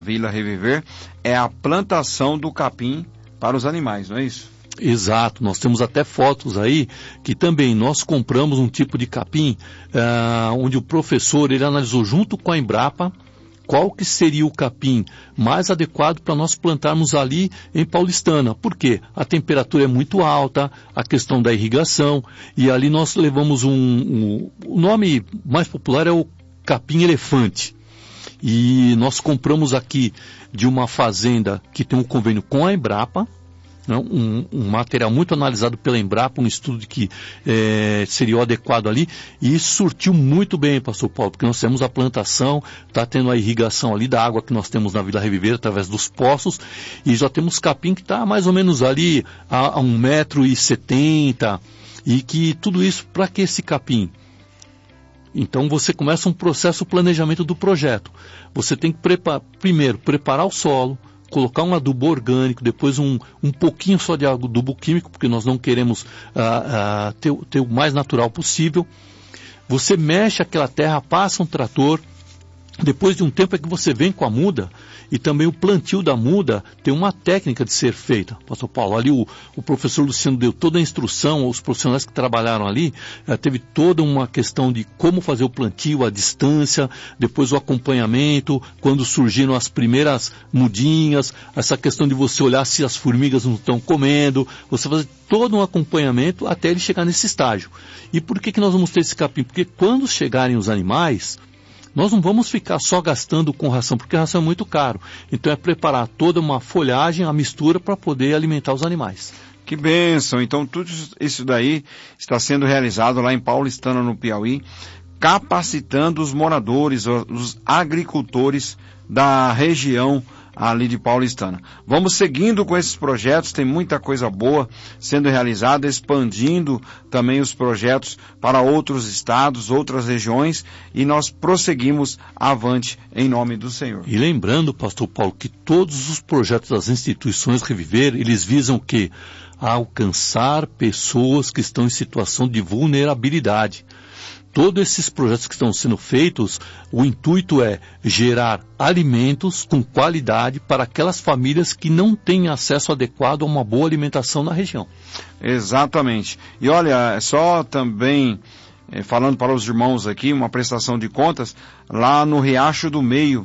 Vila Reviver é a plantação do capim para os animais, não é isso? Exato, nós temos até fotos aí que também nós compramos um tipo de capim onde o professor ele analisou junto com a Embrapa qual que seria o capim mais adequado para nós plantarmos ali em Paulistana. Por quê? A temperatura é muito alta, a questão da irrigação, e ali nós levamos o nome mais popular é o capim elefante. E nós compramos aqui de uma fazenda que tem um convênio com a Embrapa, um material muito analisado pela Embrapa, um estudo de que seria o adequado ali, e isso surtiu muito bem, pastor Paulo, porque nós temos a plantação, está tendo a irrigação ali da água que nós temos na Vila Reviver, através dos poços, e já temos capim que está mais ou menos ali a 1,70 m, e que tudo isso, para que esse capim? Então você começa um processo de planejamento do projeto. Você tem que primeiro preparar o solo, colocar um adubo orgânico, depois um pouquinho só de adubo químico, porque nós não queremos ter o mais natural possível. Você mexe aquela terra, passa um trator, depois de um tempo é que você vem com a muda, e também o plantio da muda tem uma técnica de ser feita. Pastor Paulo, ali o professor Luciano deu toda a instrução, os profissionais que trabalharam ali, teve toda uma questão de como fazer o plantio, a distância, depois o acompanhamento, quando surgiram as primeiras mudinhas, essa questão de você olhar se as formigas não estão comendo, você fazer todo um acompanhamento até ele chegar nesse estágio. E por que nós vamos ter esse capim? Porque quando chegarem os animais, nós não vamos ficar só gastando com ração, porque a ração é muito caro. Então é preparar toda uma folhagem, a mistura, para poder alimentar os animais. Que bênção! Então tudo isso daí está sendo realizado lá em Paulistana, no Piauí, capacitando os moradores, os agricultores da região ali de Paulistana. Vamos seguindo com esses projetos, tem muita coisa boa sendo realizada, expandindo também os projetos para outros estados, outras regiões, e nós prosseguimos avante em nome do Senhor. E lembrando, pastor Paulo, que todos os projetos das instituições Reviver, eles visam o quê? A alcançar pessoas que estão em situação de vulnerabilidade. Todos esses projetos que estão sendo feitos, o intuito é gerar alimentos com qualidade para aquelas famílias que não têm acesso adequado a uma boa alimentação na região. Exatamente. E olha, só também, falando para os irmãos aqui, uma prestação de contas, lá no Riacho do Meio,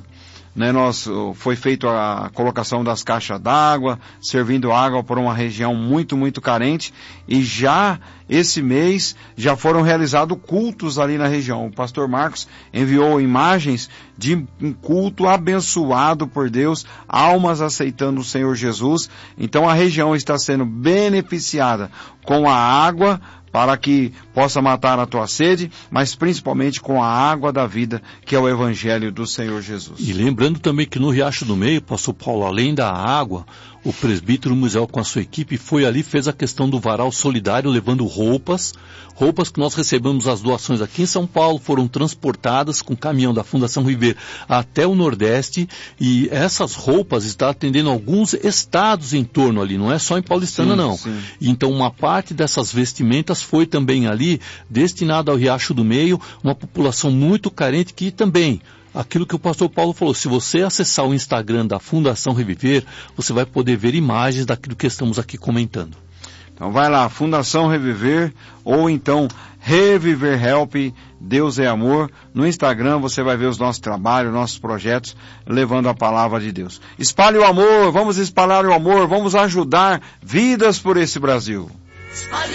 foi feita a colocação das caixas d'água, servindo água para uma região muito, muito carente, e já esse mês já foram realizados cultos ali na região. O pastor Marcos enviou imagens de um culto abençoado por Deus, almas aceitando o Senhor Jesus. Então a região está sendo beneficiada com a água, para que possa matar a tua sede, mas principalmente com a água da vida, que é o Evangelho do Senhor Jesus. E lembrando também que no Riacho do Meio, pastor Paulo, além da água, o presbítero Musiel com a sua equipe foi ali, fez a questão do varal solidário, levando roupas que nós recebemos as doações aqui em São Paulo, foram transportadas com caminhão da Fundação River até o Nordeste, e essas roupas estão atendendo alguns estados em torno ali, não é só em Paulistana, sim, não. Sim. Então uma parte dessas vestimentas foi também ali destinada ao Riacho do Meio, uma população muito carente que também, aquilo que o pastor Paulo falou, se você acessar o Instagram da Fundação Reviver, você vai poder ver imagens daquilo que estamos aqui comentando. Então vai lá, Fundação Reviver, ou então Reviver Help, Deus é Amor. No Instagram você vai ver os nossos trabalhos, nossos projetos, levando a palavra de Deus. Espalhe o amor, vamos espalhar o amor, vamos ajudar vidas por esse Brasil. Espalhe